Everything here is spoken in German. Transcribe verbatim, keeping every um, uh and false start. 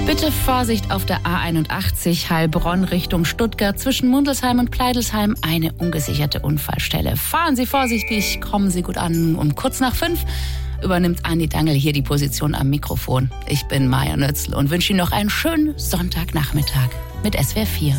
Bitte Vorsicht auf der A einundachtzig Heilbronn Richtung Stuttgart zwischen Mundelsheim und Pleidelsheim. Eine ungesicherte Unfallstelle. Fahren Sie vorsichtig, kommen Sie gut an. Um kurz nach fünf übernimmt Andi Dangel hier die Position am Mikrofon. Ich bin Maja Nötzl und wünsche Ihnen noch einen schönen Sonntagnachmittag mit S W R vier.